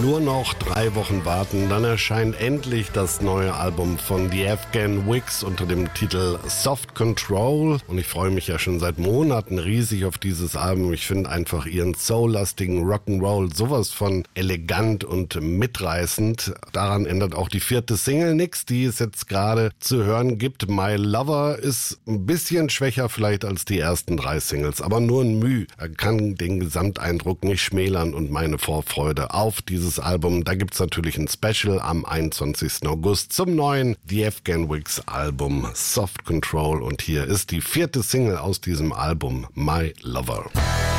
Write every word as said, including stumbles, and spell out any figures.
Nur noch drei Wochen warten, dann erscheint endlich das neue Album von The Afghan Wigs unter dem Titel Soft Control. Und ich freue mich ja schon seit Monaten riesig auf dieses Album. Ich finde einfach ihren soul-lastigen Rock'n'Roll sowas von elegant und mitreißend. Daran ändert auch die vierte Single nichts, die es jetzt gerade zu hören gibt. My Lover ist ein bisschen schwächer vielleicht als die ersten drei Singles, aber nur ein Mühe. Er kann den Gesamteindruck nicht schmälern und meine Vorfreude auf dieses Album. Da gibt's natürlich ein Special am einundzwanzigsten August zum neuen The Afghan Wigs Album Soft Control und hier ist die vierte Single aus diesem Album, My Lover.